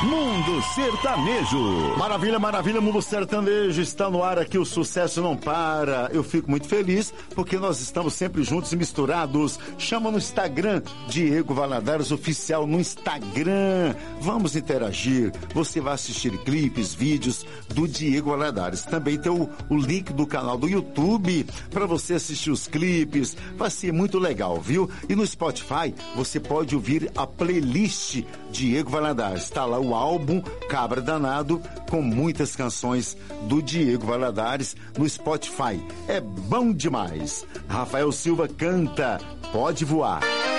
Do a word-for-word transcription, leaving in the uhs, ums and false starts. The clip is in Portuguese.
Mundo Sertanejo. Maravilha, maravilha, Mundo Sertanejo está no ar aqui, o sucesso não para. Eu fico muito feliz porque nós estamos sempre juntos e misturados. Chama no Instagram, Diego Valadares Oficial no Instagram. Vamos interagir. Você vai assistir clipes, vídeos do Diego Valadares. Também tem o, o link do canal do YouTube para você assistir os clipes. Vai ser muito legal, viu? E no Spotify você pode ouvir a playlist Diego Valadares. Está lá o álbum Cabra Danado, com muitas canções do Diego Valadares no Spotify. É bom demais. Rafael Silva canta Pode Voar.